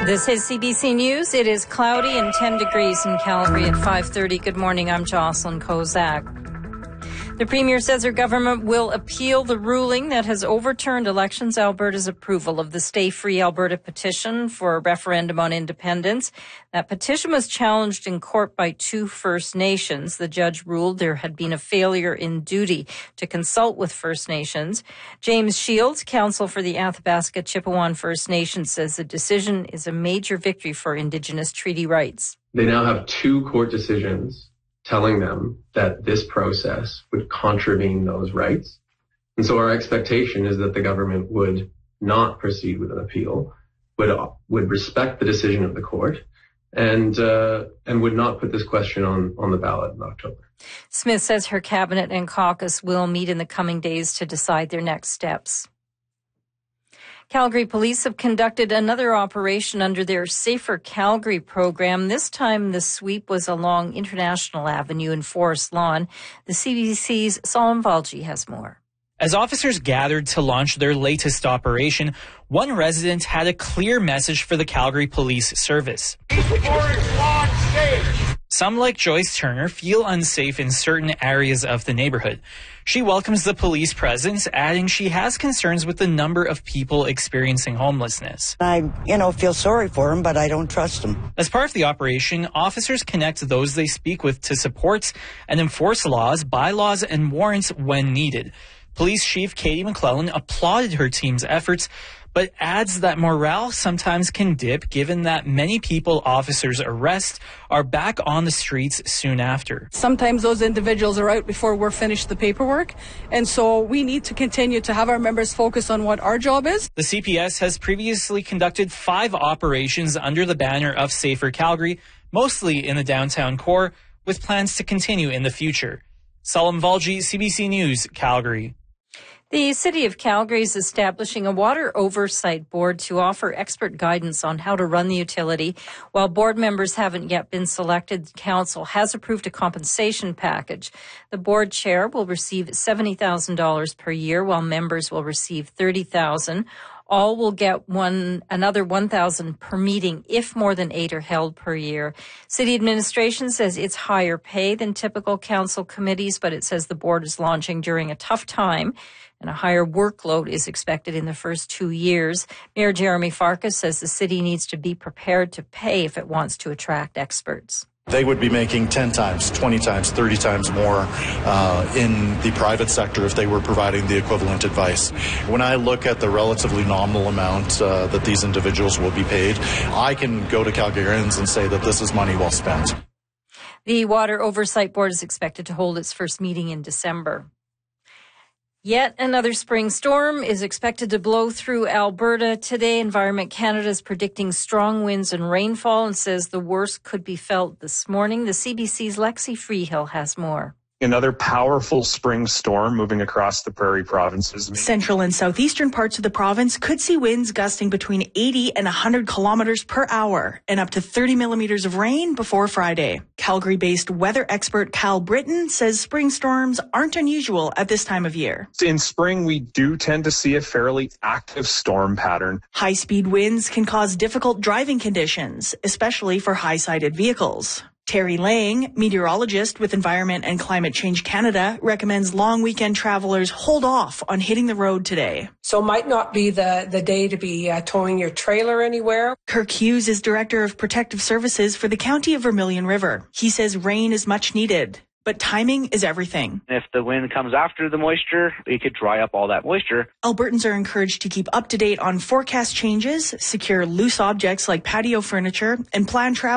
This is CBC News. It is cloudy and 10 degrees in Calgary at 5:30. Good morning. I'm Jocelyn Kozak. The Premier says her government will appeal the ruling that has overturned Elections Alberta's approval of the Stay Free Alberta petition for a referendum on independence. That petition was challenged in court by 2 First Nations. The judge ruled there had been a failure in duty to consult with First Nations. James Shields, counsel for the Athabasca Chipewyan First Nation, says the decision is a major victory for Indigenous treaty rights. They now have 2 court decisions telling them that this process would contravene those rights. And so our expectation is that the government would not proceed with an appeal, would respect the decision of the court, and would not put this question on the ballot in October. Smith says her cabinet and caucus will meet in the coming days to decide their next steps. Calgary police have conducted another operation under their Safer Calgary program. This time the sweep was along International Avenue in Forest Lawn. The CBC's Salim Valji has more. As officers gathered to launch their latest operation, one resident had a clear message for the Calgary Police Service. Some, like Joyce Turner, feel unsafe in certain areas of the neighborhood. She welcomes the police presence, adding she has concerns with the number of people experiencing homelessness. I, feel sorry for them, but I don't trust them. As part of the operation, officers connect those they speak with to support and enforce laws, bylaws, and warrants when needed. Police Chief Katie McClellan applauded her team's efforts, but adds that morale sometimes can dip given that many people officers arrest are back on the streets soon after. Sometimes those individuals are out before we're finished the paperwork, and so we need to continue to have our members focus on what our job is. The CPS has previously conducted 5 operations under the banner of Safer Calgary, mostly in the downtown core, with plans to continue in the future. Salim Valji, CBC News, Calgary. The City of Calgary is establishing a water oversight board to offer expert guidance on how to run the utility. While board members haven't yet been selected, Council has approved a compensation package. The board chair will receive $70,000 per year, while members will receive $30,000. All will get another $1,000 per meeting if more than 8 are held per year. City administration says it's higher pay than typical council committees, but it says the board is launching during a tough time and a higher workload is expected in the first 2 years. Mayor Jeremy Farkas says the city needs to be prepared to pay if it wants to attract experts. They would be making 10 times, 20 times, 30 times more in the private sector if they were providing the equivalent advice. When I look at the relatively nominal amount that these individuals will be paid, I can go to Calgarians and say that this is money well spent. The Water Oversight Board is expected to hold its first meeting in December. Yet another spring storm is expected to blow through Alberta today. Environment Canada is predicting strong winds and rainfall and says the worst could be felt this morning. The CBC's Lexi Freehill has more. Another powerful spring storm moving across the prairie provinces. Central and southeastern parts of the province could see winds gusting between 80 and 100 kilometers per hour and up to 30 millimeters of rain before Friday. Calgary-based weather expert Cal Britton says spring storms aren't unusual at this time of year. In spring, we do tend to see a fairly active storm pattern. High-speed winds can cause difficult driving conditions, especially for high-sided vehicles. Terry Lang, meteorologist with Environment and Climate Change Canada, recommends long weekend travelers hold off on hitting the road today. So might not be the day to be towing your trailer anywhere. Kirk Hughes is Director of Protective Services for the County of Vermilion River. He says rain is much needed, but timing is everything. If the wind comes after the moisture, it could dry up all that moisture. Albertans are encouraged to keep up to date on forecast changes, secure loose objects like patio furniture, and plan travel